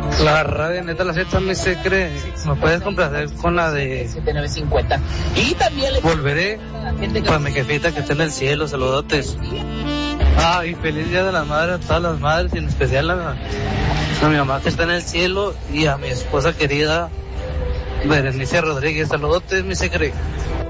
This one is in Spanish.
La radio neta la Z me se cree. ¿Me puedes complacer con la de 7950? Y también le Volveré para mi jefita que está en el cielo? Saludotes. Y feliz día de las madres a todas las madres, y en especial a mi mamá que está en el cielo, y a mi esposa querida Berenice Rodríguez. Saludotes, mi secre.